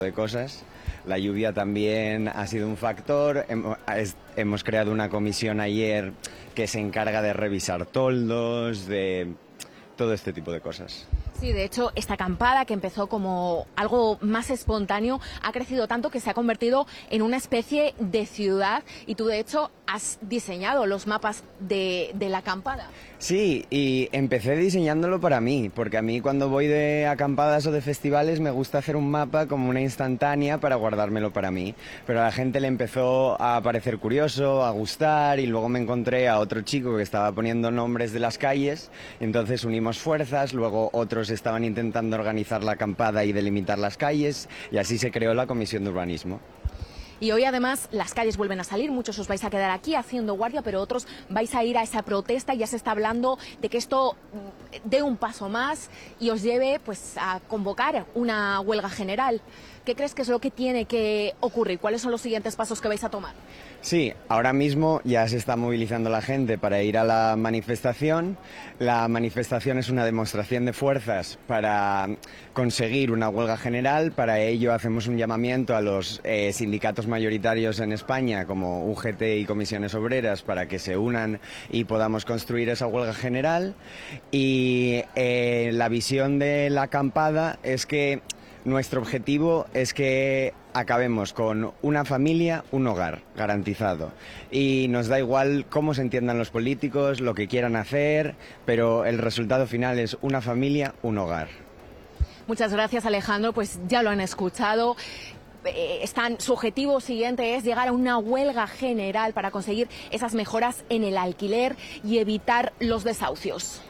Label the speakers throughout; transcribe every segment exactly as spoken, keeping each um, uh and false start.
Speaker 1: de cosas. La lluvia también ha sido un factor. Hemos creado una comisión ayer que se encarga de revisar toldos, de todo este tipo de cosas.
Speaker 2: Sí, de hecho, esta acampada, que empezó como algo más espontáneo, ha crecido tanto que se ha convertido en una especie de ciudad, y tú, de hecho, has diseñado los mapas de, de la acampada.
Speaker 1: Sí, y empecé diseñándolo para mí, porque a mí cuando voy de acampadas o de festivales me gusta hacer un mapa como una instantánea para guardármelo para mí. Pero a la gente le empezó a parecer curioso, a gustar, y luego me encontré a otro chico que estaba poniendo nombres de las calles, entonces unimos fuerzas, luego otros estaban intentando organizar la acampada y delimitar las calles, y así se creó la Comisión de Urbanismo.
Speaker 2: Y hoy, además, las calles vuelven a salir, muchos os vais a quedar aquí haciendo guardia, pero otros vais a ir a esa protesta. Ya se está hablando de que esto dé un paso más y os lleve, pues, a convocar una huelga general. ¿Qué crees que es lo que tiene que ocurrir? ¿Cuáles son los siguientes pasos que vais a tomar?
Speaker 1: Sí, ahora mismo ya se está movilizando la gente para ir a la manifestación. La manifestación es una demostración de fuerzas para conseguir una huelga general. Para ello hacemos un llamamiento a los eh, sindicatos mayoritarios en España, como U G T y Comisiones Obreras, para que se unan y podamos construir esa huelga general. Y eh, la visión de la acampada es que nuestro objetivo es que acabemos con una familia, un hogar, garantizado. Y nos da igual cómo se entiendan los políticos, lo que quieran hacer, pero el resultado final es una familia, un hogar.
Speaker 2: Muchas gracias, Alejandro. Pues ya lo han escuchado. Eh, están, su objetivo siguiente es llegar a una huelga general para conseguir esas mejoras en el alquiler y evitar los desahucios.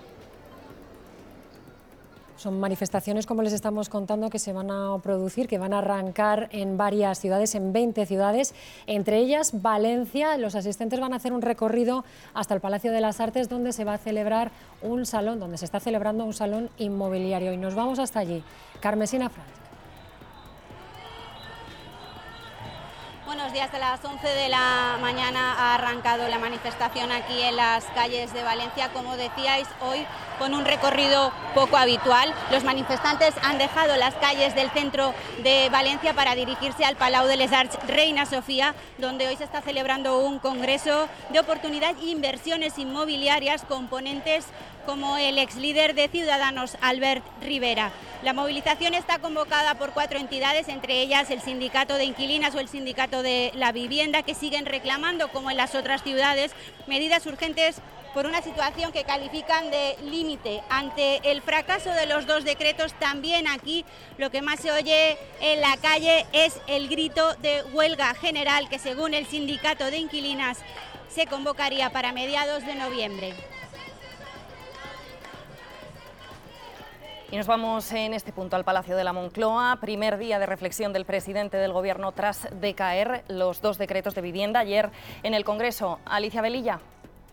Speaker 3: Son manifestaciones, como les estamos contando, que se van a producir, que van a arrancar en varias ciudades, en veinte ciudades, entre ellas Valencia. Los asistentes van a hacer un recorrido hasta el Palacio de las Artes, donde se va a celebrar un salón, donde se está celebrando un salón inmobiliario. Y nos vamos hasta allí. Carmesina Franch.
Speaker 4: Buenos días. A las once de la mañana ha arrancado la manifestación aquí en las calles de Valencia, como decíais, hoy con un recorrido poco habitual. Los manifestantes han dejado las calles del centro de Valencia para dirigirse al Palau de les Arts Reina Sofía, donde hoy se está celebrando un congreso de oportunidad e inversiones inmobiliarias con ponentes como el ex líder de Ciudadanos, Albert Rivera. La movilización está convocada por cuatro entidades, entre ellas el Sindicato de Inquilinas o el Sindicato de la Vivienda, que siguen reclamando, como en las otras ciudades, medidas urgentes por una situación que califican de límite. Ante el fracaso de los dos decretos, también aquí lo que más se oye en la calle es el grito de huelga general, que según el Sindicato de Inquilinas se convocaría para mediados de noviembre.
Speaker 5: Y nos vamos en este punto al Palacio de la Moncloa, primer día de reflexión del presidente del Gobierno tras decaer los dos decretos de vivienda ayer en el Congreso. Alicia Velilla.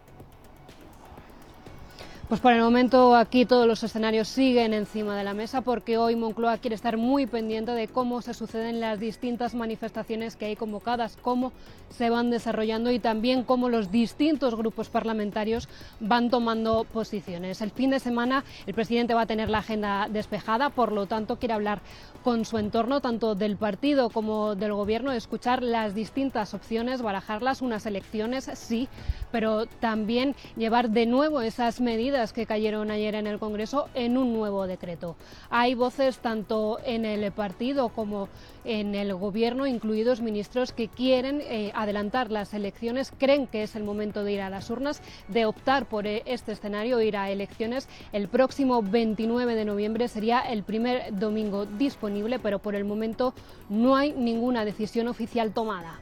Speaker 6: Pues por el momento aquí todos los escenarios siguen encima de la mesa, porque hoy Moncloa quiere estar muy pendiente de cómo se suceden las distintas manifestaciones que hay convocadas, cómo se van desarrollando y también cómo los distintos grupos parlamentarios van tomando posiciones. El fin de semana el presidente va a tener la agenda despejada, por lo tanto quiere hablar con su entorno, tanto del partido como del gobierno, escuchar las distintas opciones, barajarlas, unas elecciones sí, pero también llevar de nuevo esas medidas que cayeron ayer en el Congreso en un nuevo decreto. Hay voces tanto en el partido como en el gobierno, incluidos ministros, que quieren eh, adelantar las elecciones, creen que es el momento de ir a las urnas, de optar por este escenario, ir a elecciones. El próximo veintinueve de noviembre sería el primer domingo disponible, pero por el momento no hay ninguna decisión oficial tomada.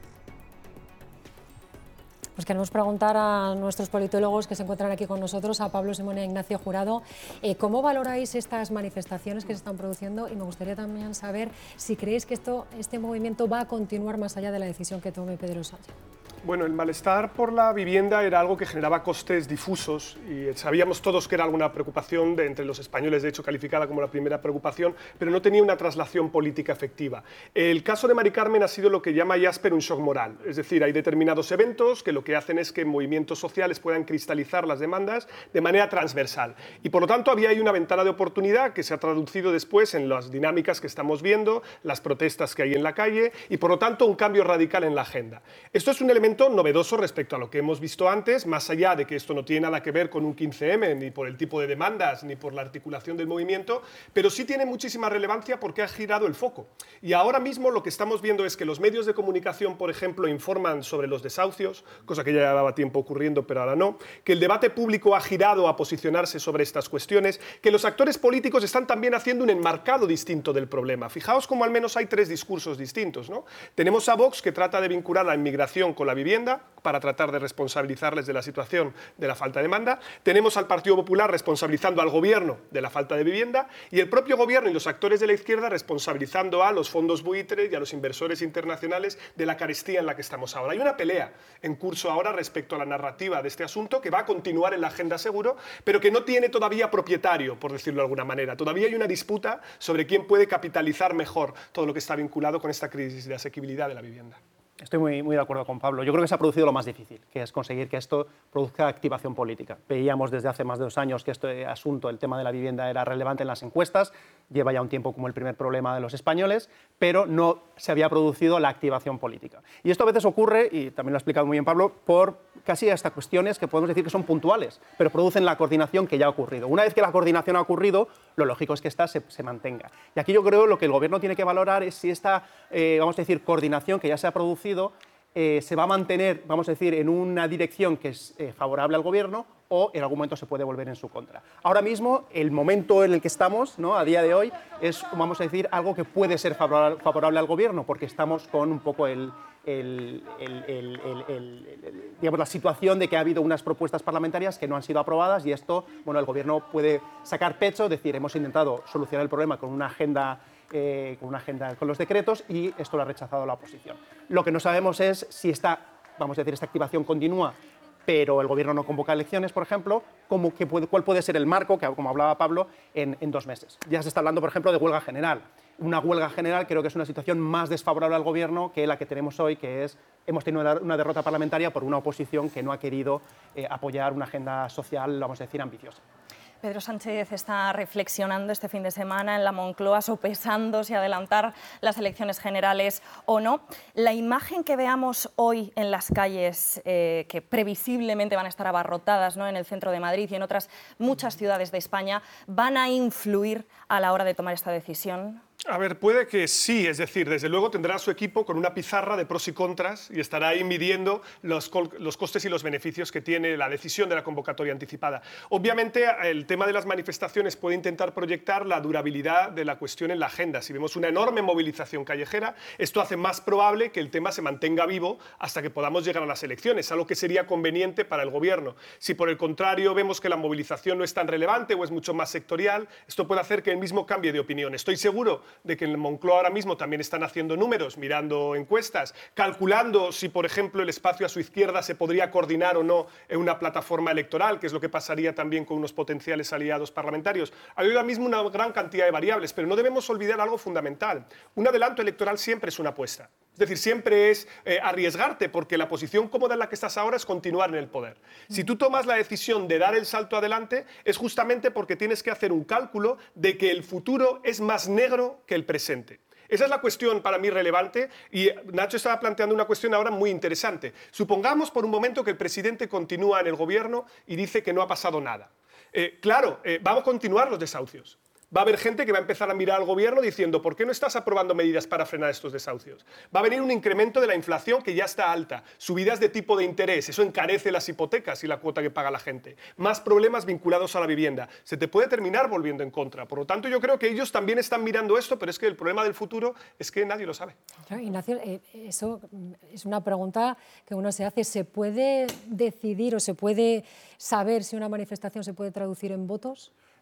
Speaker 3: Pues queremos preguntar a nuestros politólogos que se encuentran aquí con nosotros, a Pablo Simón y a Ignacio Jurado, eh, ¿cómo valoráis estas manifestaciones que se están produciendo? Y me gustaría también saber si creéis que esto, este movimiento va a continuar más allá de la decisión que tome Pedro Sánchez.
Speaker 7: Bueno, el malestar por la vivienda era algo que generaba costes difusos y sabíamos todos que era alguna preocupación de entre los españoles, de hecho calificada como la primera preocupación, pero no tenía una traslación política efectiva. El caso de Mari Carmen ha sido lo que llama Jasper un shock moral, es decir, hay determinados eventos que lo que hacen es que movimientos sociales puedan cristalizar las demandas de manera transversal y por lo tanto había ahí una ventana de oportunidad que se ha traducido después en las dinámicas que estamos viendo, las protestas que hay en la calle y por lo tanto un cambio radical en la agenda. Esto es un elemento novedoso respecto a lo que hemos visto antes, más allá de que esto no tiene nada que ver con un quince eme, ni por el tipo de demandas, ni por la articulación del movimiento, pero sí tiene muchísima relevancia porque ha girado el foco. Y ahora mismo lo que estamos viendo es que los medios de comunicación, por ejemplo, informan sobre los desahucios, cosa que ya llevaba tiempo ocurriendo, pero ahora no, que el debate público ha girado a posicionarse sobre estas cuestiones, que los actores políticos están también haciendo un enmarcado distinto del problema. Fijaos como al menos hay tres discursos distintos, ¿no? Tenemos a Vox, que trata de vincular la inmigración con la vivienda para tratar de responsabilizarles de la situación de la falta de demanda. Tenemos al Partido Popular responsabilizando al gobierno de la falta de vivienda y el propio gobierno y los actores de la izquierda responsabilizando a los fondos buitres y a los inversores internacionales de la carestía en la que estamos ahora. Hay una pelea en curso ahora respecto a la narrativa de este asunto que va a continuar en la agenda seguro, pero que no tiene todavía propietario, por decirlo de alguna manera. Todavía hay una disputa sobre quién puede capitalizar mejor todo lo que está vinculado con esta crisis de asequibilidad de la vivienda.
Speaker 8: Estoy muy, muy de acuerdo con Pablo. Yo creo que se ha producido lo más difícil, que es conseguir que esto produzca activación política. Veíamos desde hace más de dos años que este asunto, el tema de la vivienda, era relevante en las encuestas, lleva ya un tiempo como el primer problema de los españoles, pero no se había producido la activación política. Y esto a veces ocurre, y también lo ha explicado muy bien Pablo, por casi hasta cuestiones que podemos decir que son puntuales, pero producen la coordinación que ya ha ocurrido. Una vez que la coordinación ha ocurrido, lo lógico es que esta se, se mantenga. Y aquí yo creo lo que el Gobierno tiene que valorar es si esta, eh, vamos a decir, coordinación que ya se ha producido Eh, se va a mantener, vamos a decir, en una dirección que es eh, favorable al Gobierno o en algún momento se puede volver en su contra. Ahora mismo, el momento en el que estamos, ¿no?, a día de hoy, es, vamos a decir, algo que puede ser favorable, favorable al Gobierno, porque estamos con un poco el, el, el, el, el, el, el, digamos, la situación de que ha habido unas propuestas parlamentarias que no han sido aprobadas y esto, bueno, el Gobierno puede sacar pecho, es decir, hemos intentado solucionar el problema con una agenda Eh, con una agenda con los decretos y esto lo ha rechazado la oposición. Lo que no sabemos es si esta, vamos a decir, esta activación continúa, pero el Gobierno no convoca elecciones, por ejemplo, como que puede, cuál puede ser el marco, que como hablaba Pablo, en, en dos meses. Ya se está hablando, por ejemplo, de huelga general. Una huelga general creo que es una situación más desfavorable al Gobierno que la que tenemos hoy, que es, hemos tenido una, una derrota parlamentaria por una oposición que no ha querido eh, apoyar una agenda social, vamos a decir, ambiciosa.
Speaker 5: Pedro Sánchez está reflexionando este fin de semana en la Moncloa, sopesando si adelantar las elecciones generales o no. La imagen que veamos hoy en las calles, eh, que previsiblemente van a estar abarrotadas, ¿no?, en el centro de Madrid y en otras muchas ciudades de España, ¿van a influir a la hora de tomar esta decisión?
Speaker 7: A ver, puede que sí, es decir, desde luego tendrá a su equipo con una pizarra de pros y contras y estará ahí midiendo los, los costes y los beneficios que tiene la decisión de la convocatoria anticipada. Obviamente, el tema de las manifestaciones puede intentar proyectar la durabilidad de la cuestión en la agenda. Si vemos una enorme movilización callejera, esto hace más probable que el tema se mantenga vivo hasta que podamos llegar a las elecciones, algo que sería conveniente para el Gobierno. Si por el contrario vemos que la movilización no es tan relevante o es mucho más sectorial, esto puede hacer que el mismo cambie de opinión. Estoy seguro de que en el Moncloa ahora mismo también están haciendo números, mirando encuestas, calculando si, por ejemplo, el espacio a su izquierda se podría coordinar o no en una plataforma electoral, que es lo que pasaría también con unos potenciales aliados parlamentarios. Hay ahora mismo una gran cantidad de variables, pero no debemos olvidar algo fundamental. Un adelanto electoral siempre es una apuesta. Es decir, siempre es eh, arriesgarte, porque la posición cómoda en la que estás ahora es continuar en el poder. Si tú tomas la decisión de dar el salto adelante, es justamente porque tienes que hacer un cálculo de que el futuro es más negro que el presente. Esa es la cuestión para mí relevante y Nacho estaba planteando una cuestión ahora muy interesante. Supongamos por un momento que el presidente continúa en el Gobierno y dice que no ha pasado nada. Eh, claro, eh, vamos a continuar los desahucios. Va a haber gente que va a empezar a mirar al Gobierno diciendo ¿por qué no estás aprobando medidas para frenar estos desahucios? Va a venir un incremento de la inflación que ya está alta, subidas de tipo de interés, eso encarece las hipotecas y la cuota que paga la gente, más problemas vinculados a la vivienda. Se te puede terminar volviendo en contra. Por lo tanto, yo creo que ellos también están mirando esto, pero es que el problema del futuro es que nadie lo sabe.
Speaker 3: Claro, Ignacio, eh, eso es una pregunta que uno se hace. ¿Se puede decidir o se puede saber si una manifestación se puede traducir en votos?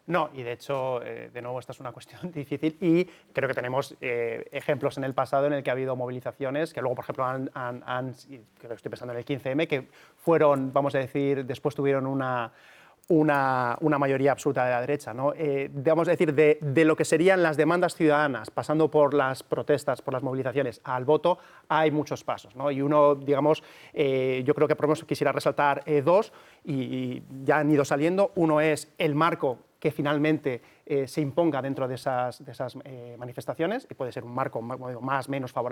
Speaker 8: No, y de hecho, eh, de nuevo, esta es una cuestión difícil y creo que tenemos eh, ejemplos en el pasado en el que ha habido movilizaciones que luego, por ejemplo, han, han, han, creo que estoy pensando en el quince eme, que fueron, vamos a decir, después tuvieron una, una, una mayoría absoluta de la derecha, ¿no? Eh, vamos a decir, de, de lo que serían las demandas ciudadanas, pasando por las protestas, por las movilizaciones, al voto, hay muchos pasos, ¿no? Y uno, digamos, eh, yo creo que por lo menos quisiera resaltar eh, dos, y, y ya han ido saliendo. Uno es el marco que finalmente eh, se imponga dentro de esas, de esas eh, manifestaciones, y puede ser un marco más, menos favorable